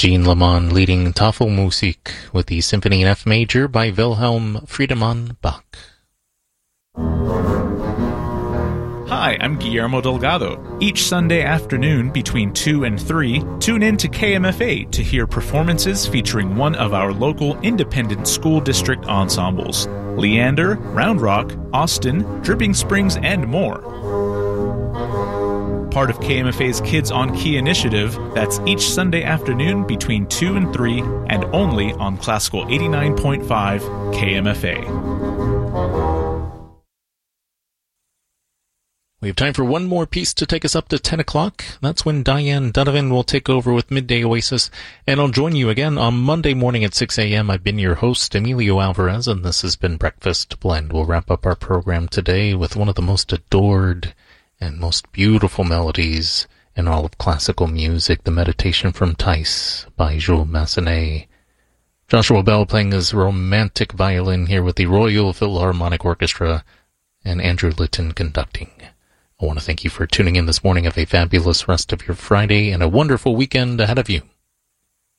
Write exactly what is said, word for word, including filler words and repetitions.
Jean Lamont leading Tafelmusik with the Symphony in F Major by Wilhelm Friedemann Bach. Hi, I'm Guillermo Delgado. Each Sunday afternoon between two and three, tune in to K M F A to hear performances featuring one of our local independent school district ensembles. Leander, Round Rock, Austin, Dripping Springs, and more. Part of K M F A's Kids on Key initiative, that's each Sunday afternoon between two and three, and only on Classical eighty-nine point five K M F A. We have time for one more piece to take us up to ten o'clock. That's when Diane Donovan will take over with Midday Oasis, and I'll join you again on Monday morning at six a.m. I've been your host, Emilio Alvarez, and this has been Breakfast Blend. We'll wrap up our program today with one of the most adored and most beautiful melodies in all of classical music, the Meditation from Thais by Jules Massenet. Joshua Bell playing his romantic violin here with the Royal Philharmonic Orchestra, and Andrew Litton conducting. I want to thank you for tuning in this morning. Have a fabulous rest of your Friday and a wonderful weekend ahead of you.